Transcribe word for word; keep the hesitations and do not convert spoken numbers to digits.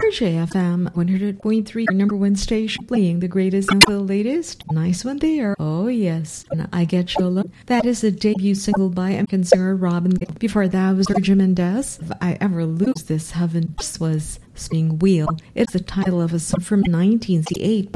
R J F M one hundred point three, number one station, playing the greatest and the latest. Nice one there. Oh yes. And I Get You Alone. That is a debut single by American singer Robin. Before that was Sergio Mendes. If I Ever Lose This Heaven, this was Spinning Wheel. It's the title of a song from nineteen sixty-eight